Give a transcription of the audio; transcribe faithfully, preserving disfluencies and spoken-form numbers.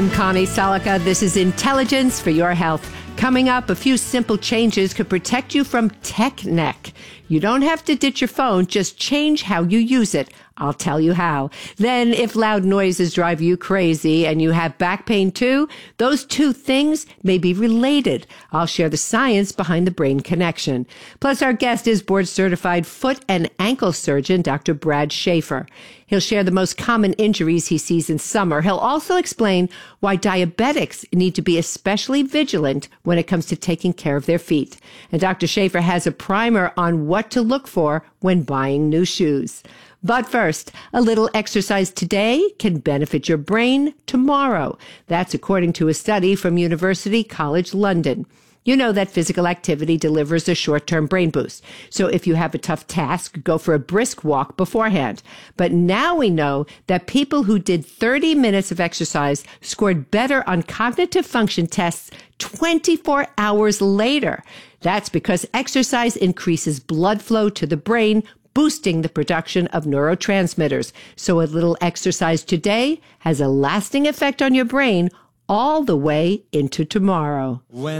I'm Connie Salika. This is Intelligence for Your Health. Coming up, a few simple changes could protect you from tech neck. You don't have to ditch your phone, just change how you use it. I'll tell you how. Then, if loud noises drive you crazy and you have back pain too, those two things may be related. I'll share the science behind the brain connection. Plus, our guest is board-certified foot and ankle surgeon, Doctor Brad Schaefer. He'll share the most common injuries he sees in summer. He'll also explain why diabetics need to be especially vigilant when it comes to taking care of their feet. And Doctor Schaefer has a primer on what to look for when buying new shoes. But first, a little exercise today can benefit your brain tomorrow. That's according to a study from University College London. You know that physical activity delivers a short-term brain boost. So if you have a tough task, go for a brisk walk beforehand. But now we know that people who did thirty minutes of exercise scored better on cognitive function tests twenty-four hours later. That's because exercise increases blood flow to the brain, boosting the production of neurotransmitters. So a little exercise today has a lasting effect on your brain all the way into tomorrow. When